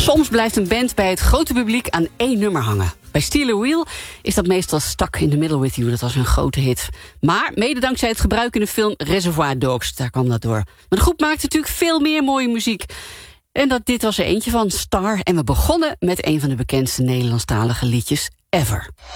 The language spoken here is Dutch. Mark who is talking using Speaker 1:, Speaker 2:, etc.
Speaker 1: Soms blijft een band bij het grote publiek aan één nummer hangen. Bij Steal a Wheel is dat meestal Stuck in the Middle with You. Dat was een grote hit. Maar mede dankzij het gebruik in de film Reservoir Dogs, daar kwam dat door. Maar de groep maakte natuurlijk veel meer mooie muziek. En dit was er eentje van, Star. En we begonnen met een van de bekendste Nederlandstalige liedjes ever.